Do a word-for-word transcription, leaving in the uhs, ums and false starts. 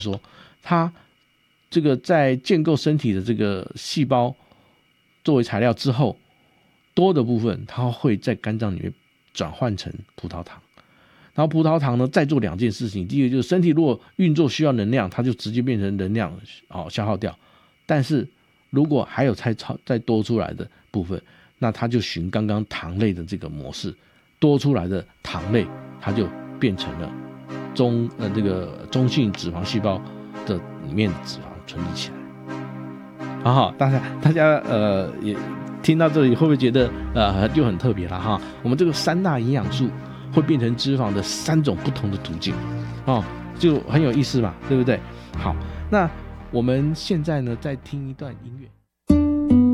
说，它这个在建构身体的这个细胞作为材料之后，多的部分它会在肝脏里面转换成葡萄糖。然后葡萄糖呢，再做两件事情，第一个就是身体如果运作需要能量，它就直接变成能量、哦、消耗掉。但是如果还有再再多出来的部分，那它就循刚刚糖类的这个模式，多出来的糖类它就变成了中呃这个中性脂肪细胞的里面的脂肪存积起来。好好，大家大家呃也听到这里会不会觉得呃就很特别了哈？我们这个三大营养素会变成脂肪的三种不同的途径，哦，就很有意思嘛，对不对？好，那我们现在呢再听一段音乐。